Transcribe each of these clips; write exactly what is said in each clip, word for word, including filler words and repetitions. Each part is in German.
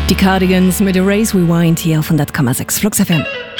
Die Cardigans mit Erase Rewind hier auf hundert Komma sechs Flux F M.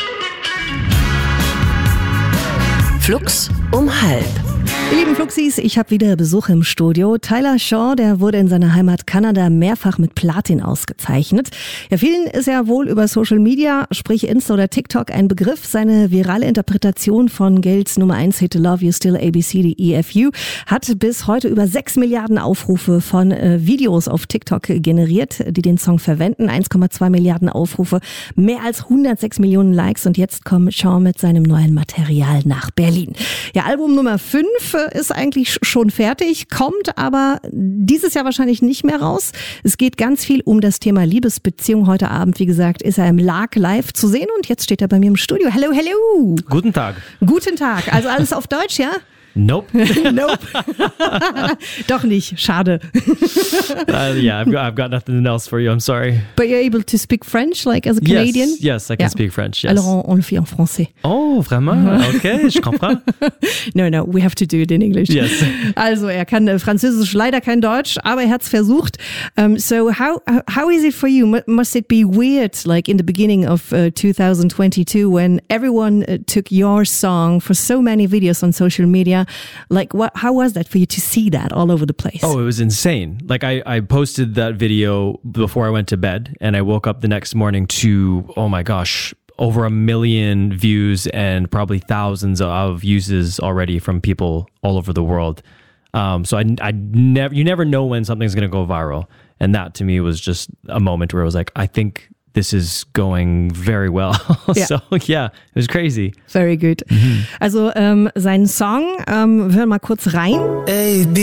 Flux um halb. Ihr lieben Fluxis, ich habe wieder Besuch im Studio. Tyler Shaw, der wurde in seiner Heimat Kanada mehrfach mit Platin ausgezeichnet. Ja, vielen ist ja wohl über Social Media, sprich Insta oder TikTok, ein Begriff. Seine virale Interpretation von Gales Nummer eins Hit Love You Still A B C D E F U hat bis heute über sechs Milliarden Aufrufe von äh, Videos auf TikTok generiert, die den Song verwenden. eins Komma zwei Milliarden Aufrufe, mehr als hundertsechs Millionen Likes und jetzt kommt Shaw mit seinem neuen Material nach Berlin. Ja, Album Nummer fünf ist eigentlich schon fertig, kommt aber dieses Jahr wahrscheinlich nicht mehr raus. Es geht ganz viel um das Thema Liebesbeziehung. Heute Abend, wie gesagt, ist er im Lark live zu sehen und jetzt steht er bei mir im Studio. Hello, hello. Guten Tag. Guten Tag. Also alles auf Deutsch, ja? Nope. Nope. Doch nicht. Schade. uh, yeah, I've got, I've got nothing else for you. I'm sorry. But you're able to speak French, like as a Canadian? Yes, yes, I can yeah. speak French. Yes. Alors, on, on le fait en français. Oh, vraiment? Okay, je comprends. No, no, we have to do it in English. Yes. Also, er kann äh, Französisch, leider kein Deutsch, aber er hat es versucht. Um, so, how how is it for you? Must it be weird, like in the beginning of uh, two thousand twenty-two, when everyone uh, took your song for so many videos on social media? Like, what? How was that for you to see that all over the place? Oh, it was insane. Like, I, I posted that video before I went to bed, and I woke up the next morning to, oh my gosh, over a million views and probably thousands of uses already from people all over the world. Um, so I, I never, you never know when something's going to go viral. And that to me was just a moment where I was like, I think this is going very well. Yeah. So yeah, it was crazy. Very good. Mhm. Also ähm, seinen Song, ähm, wir hören mal kurz rein. A, B,